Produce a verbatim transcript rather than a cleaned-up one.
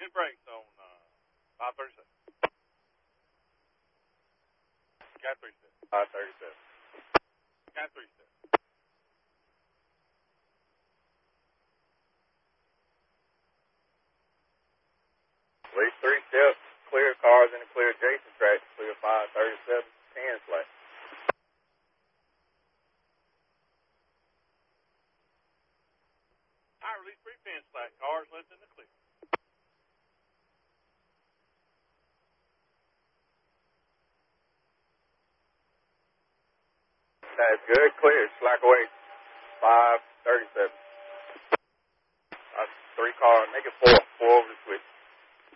any brakes on uh, five thirty-seven? Cat three step. five thirty-seven. Cat three step. Lead three steps, clear cars in the clear adjacent track, clear five thirty-seven, ten flat. I release three pin slack, cars left in the clear. That's good, clear, slack away, five thirty-seven. Uh, three car, make it four, four over the switch.